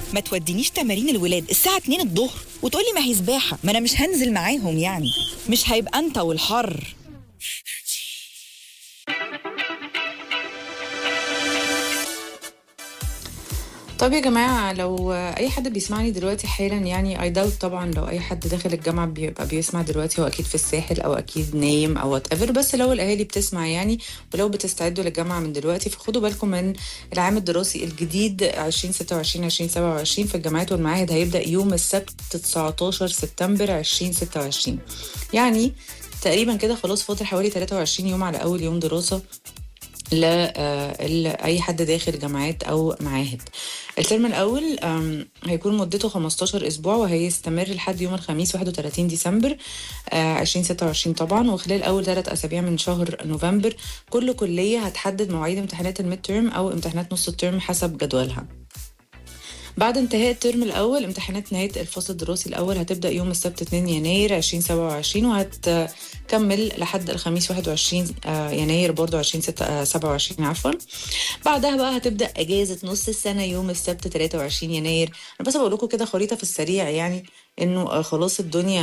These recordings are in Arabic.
ما تودينيش تمارين الولاد الساعة 2 الظهر وتقولي ما هي سباحة، ما أنا مش هنزل معاهم يعني. مش هيبقى أنت والحر. طب يا جماعة، لو أي حد بيسمعني دلوقتي حالا، يعني I doubt طبعا لو أي حد داخل الجامعة بيبقى بيسمع دلوقتي، هو أكيد في الساحل أو أكيد نايم أو whatever. بس لو الأهالي بتسمع يعني، ولو بتستعدوا للجامعة من دلوقتي، فخدوا بالكم من العام الدراسي الجديد 2026-2027 في الجامعات والمعاهد. هيبدأ يوم السبت 19 سبتمبر 2026. يعني تقريبا كده خلاص فاضل حوالي 23 يوم على أول يوم دراسة لأي حد داخل جامعات أو معاهد. الترم الأول هيكون مدته 15 أسبوع، وهيستمر لحد يوم الخميس 31 ديسمبر 2026 طبعا. وخلال أول 3 أسابيع من شهر نوفمبر كل كلية هتحدد مواعيد امتحانات الميد تيرم أو امتحانات نص الترم حسب جدولها. بعد انتهاء الترم الأول، امتحانات نهاية الفصل الدراسي الأول هتبدأ يوم السبت 2 يناير 2027، وهتكمل لحد الخميس 21 يناير برضو 2027 عفوا. بعدها بقى هتبدأ أجازة نص السنة يوم السبت 23 يناير. أنا بس بقول لكم كده خريطة في السريع، يعني إنه خلاص الدنيا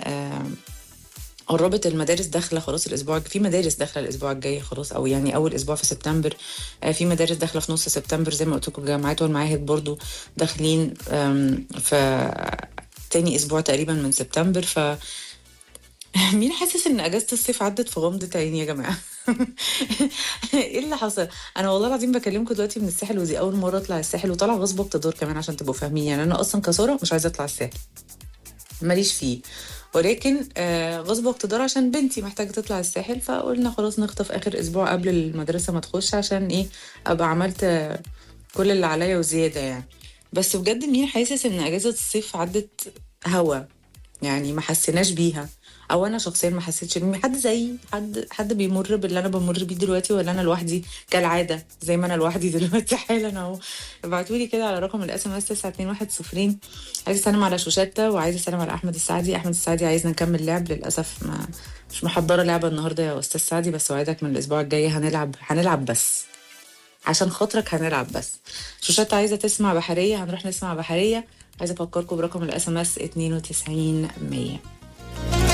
قربت، المدارس داخله خلاص الاسبوع، في مدارس داخله الاسبوع الجاي خلاص، او يعني اول اسبوع في سبتمبر. في مدارس داخله في نص سبتمبر زي ما قلت لكم. الجامعات والمعاهد برضو داخلين في تاني اسبوع تقريبا من سبتمبر. ف مين حاسس ان اجازه الصيف عدت في غمضه عين يا جماعه؟ ايه اللي حصل؟ انا والله العظيم بكلمكم دلوقتي من الساحل، ودي اول مره اطلع الساحل، وطالعه غصب اقتدار كمان عشان تبقوا فاهمين. يعني انا اصلا كساره مش عايزه اطلع الساحل، ماليش فيه، ولكن غصب واقتدار عشان بنتي محتاجة تطلع الساحل، فقلنا خلاص نخطف آخر أسبوع قبل المدرسة ما تخش، عشان إيه؟ أبقى عملت كل اللي عليا وزيادة يعني. بس بجد مين حاسس إن أجازة الصيف عدت هوا؟ يعني ما حسيناش بيها، او انا شخصيا ما حسيتش ان حد زي حد بيمر باللي انا بمر بيه دلوقتي، ولا انا لوحدي كالعاده زي ما انا لوحدي دلوقتي حالا اهو. ابعتولي كده على رقم الاس ام اس 92100. عايزه اسلم على شوشتة، وعايزه اسلم على احمد السعدي. احمد السعدي عايزنا نكمل لعب، للاسف ما مش محضره لعبه النهارده يا استاذ سعدي، بس وعدك من الاسبوع الجاي هنلعب بس عشان خاطرك هنلعب بس. شوشتة عايزه تسمع بحريه، هنروح نسمع بحريه. عايزه افكركم برقم الاس ام اس 92100.